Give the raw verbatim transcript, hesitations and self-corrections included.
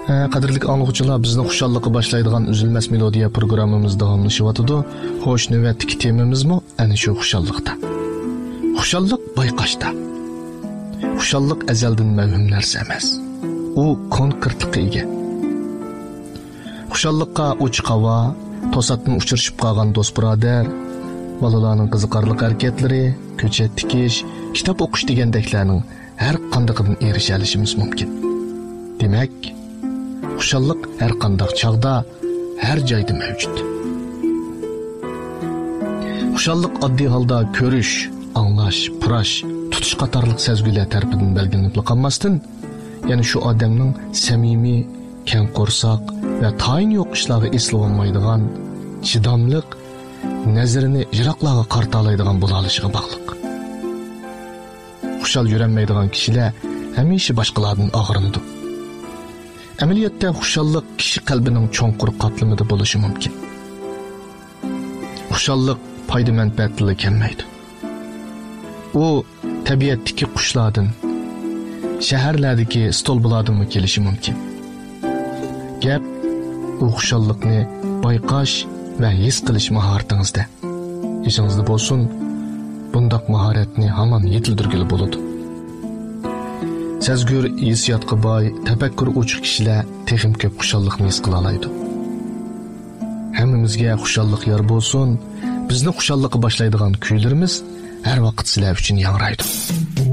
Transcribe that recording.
Qadrli anlıqçılar, bizni xuşallıqqa başlaydigan üzülməz melodiya programımız davamlaşıvatıdı. Xoş, növbətdiki temamızmı ana shu xuşallıqda. Xuşallıq bayqashda. Xuşallıq əzəldən mavhum narsa emas. U konkretlikqa ega. Xuşallıqqa uchiq havo, to'satdan uchrashib qolgan do'st birodar, bolalarning qiziqarli harakatlari, ko'cha tikish, kitob o'qish degandeklarning har qandaqidan erisha olishimiz mumkin. Demak, xuşallıq har qandaq chog'da, har joyda mavjud. Xuşallıq oddiy holda ko'rish, anglash, purash, tutish qatorliq sezgilar tarafidan belgilanib qolmasdan, ya'ni shu odamning samimiy, keng qo'rsoq va tayin yo'q ishlarga eslolmaydigan, chidamliq, nazarini yiroqlarga qarta oladigan bo'la olishiga bog'liq. Xushal yurolmaydigan kishilar hamisha boshqalardan og'rinadi. Amaliyotda xushallik kishi qalbining cho'nqur qatlamida bo'lishi mumkin. Xushallik foyda manfaatli kelmaydi. U tabiatdagi qushlardan, shaharlardagi stolbulardan kelishi mumkin. Gap u xushallikni bayqash va his qilish mahoratingizda. Esingizda bo'lsin, bundaq mahoratni hamon yetildirgili bo'ladi. Sezgur hissiyotga boy, tafakkur ochiq kishilar texim ko'p xushallikni his qila oladi. Hammamizga xushallik yor bo'lsin. Bizni xushallikqa boshlaydigan kuylarimiz har vaqt sizlar uchun yangraydi.